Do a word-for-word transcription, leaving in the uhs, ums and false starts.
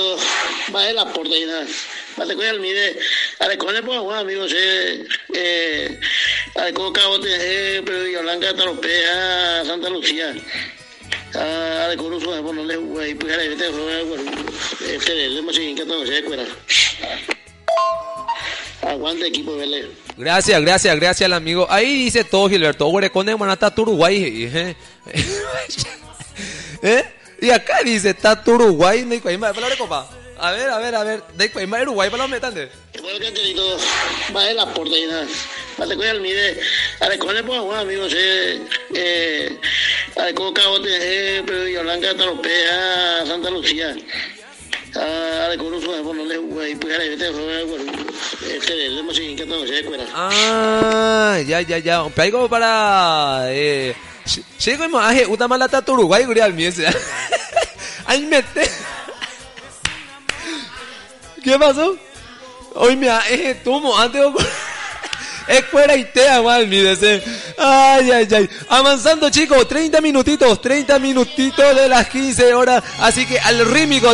va de la porteña. Vale, con el mide, ale con el pues amigo se eh ale con cabote eh pero Yolanda Taropea Santa Lucía. Ah, ale con uso de bueno le güey, pues ale vete bueno, este le más sin que todo se cuera. Aguante equipo Vélez. Gracias, gracias, gracias al amigo. Ahí dice todo Gilberto, Huerecone Manata Uruguay. ¿Eh? ¿Eh? Y acá dice, está Uruguay, no hay cuaima, palabra copa. A ver, a ver, a ver, de cuaima Uruguay, palabra metande. Bueno, que te digo, va de la porteña. Vale, con el mide, ale con el pues amigo se eh ale con cabote eh pero Yolanda Taropea Santa Lucía. Ah, ale con uso de bueno le güey, pues ale vete bueno, este le más sin que todo se cuera. Ah, ya, ya, ya. Paigo para eh Llego más aje utamalata Uruguay gurial miese. Ay mete. ¿Qué pasó? Hoy me aje tumo antes es fuera y te agual mi deseo. Ay, ay, ay. Avanzando chicos, treinta minutitos, treinta minutitos de las quince horas. Así que al ritmo